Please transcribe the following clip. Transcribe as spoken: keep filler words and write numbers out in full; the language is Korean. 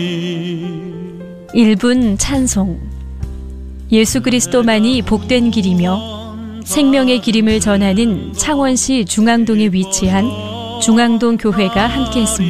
일 분 찬송. 예수 그리스도만이 복된 길이며 생명의 기림을 전하는 창원시 중앙동에 위치한 중앙동 교회가 함께했습니다.